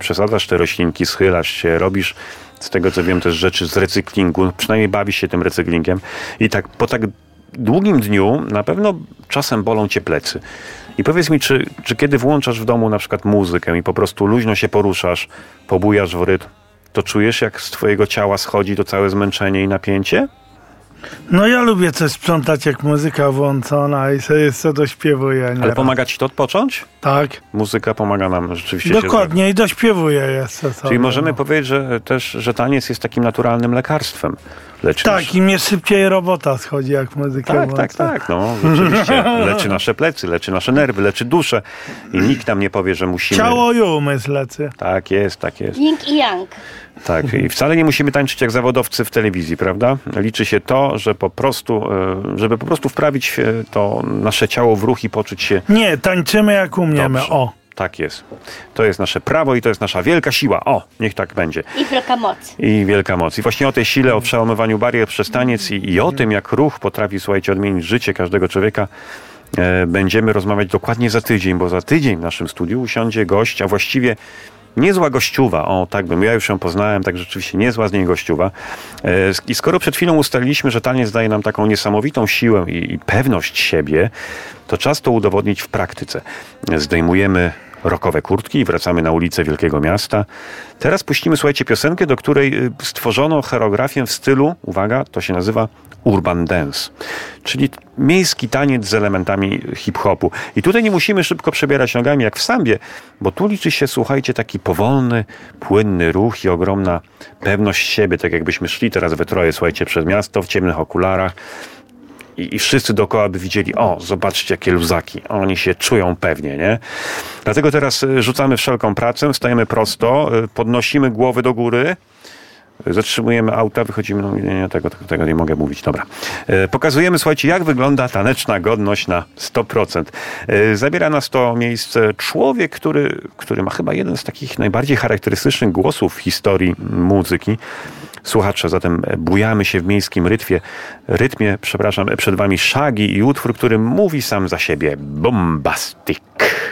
przesadzasz te roślinki, schylasz się, robisz, z tego co wiem, też rzeczy z recyklingu, przynajmniej bawisz się tym recyklingiem i tak po tak długim dniu na pewno czasem bolą cię plecy. I powiedz mi, czy kiedy włączasz w domu na przykład muzykę i po prostu luźno się poruszasz, pobujasz w rytm, to czujesz, jak z twojego ciała schodzi to całe zmęczenie i napięcie? No ja lubię coś sprzątać, jak muzyka włączona i sobie co dośpiewuję. Ale pomaga ci to odpocząć? Tak. Muzyka pomaga nam rzeczywiście Dokładnie i dośpiewuję jeszcze sobie. Czyli możemy powiedzieć, że taniec jest takim naturalnym lekarstwem. Tak, i mnie szybciej robota schodzi, jak muzykę włączę. Tak, no rzeczywiście. Leczy nasze plecy, leczy nasze nerwy, leczy duszę i nikt nam nie powie, że musimy... Ciało i umysł leczy. Tak jest. Yin i yang. Tak, i wcale nie musimy tańczyć jak zawodowcy w telewizji, prawda? Liczy się to, że żeby po prostu wprawić to nasze ciało w ruch i poczuć się... Nie, tańczymy jak umiemy, dobrze. o. Tak jest. To jest nasze prawo i to jest nasza wielka siła. O, niech tak będzie. I wielka moc. I wielka moc. I właśnie o tej sile, o przełamywaniu barier przez taniec i o tym, jak ruch potrafi, słuchajcie, odmienić życie każdego człowieka, będziemy rozmawiać dokładnie za tydzień, bo za tydzień w naszym studiu usiądzie gość, a właściwie niezła gościuwa. O, tak bym, ja już ją poznałem, tak rzeczywiście niezła z niej gościuwa. I skoro przed chwilą ustaliliśmy, że taniec daje nam taką niesamowitą siłę i pewność siebie, to czas to udowodnić w praktyce. Zdejmujemy rockowe kurtki i wracamy na ulicę wielkiego miasta. Teraz puścimy, słuchajcie, piosenkę, do której stworzono choreografię w stylu, uwaga, to się nazywa urban dance, czyli miejski taniec z elementami hip-hopu. I tutaj nie musimy szybko przebierać nogami jak w sambie, bo tu liczy się, słuchajcie, taki powolny, płynny ruch i ogromna pewność siebie, tak jakbyśmy szli teraz we troje, słuchajcie, przez miasto w ciemnych okularach. I wszyscy dookoła by widzieli, o, zobaczcie, jakie luzaki. Oni się czują pewnie, nie? Dlatego teraz rzucamy wszelką pracę, stajemy prosto, podnosimy głowy do góry, zatrzymujemy auta, wychodzimy, no nie, tego nie mogę mówić, dobra. Pokazujemy, słuchajcie, jak wygląda taneczna godność na 100%. Zabiera nas to miejsce człowiek, który ma chyba jeden z takich najbardziej charakterystycznych głosów w historii muzyki. Słuchacze, zatem bujamy się w miejskim rytmie, przed wami Shaggy i utwór, który mówi sam za siebie. Bombastic.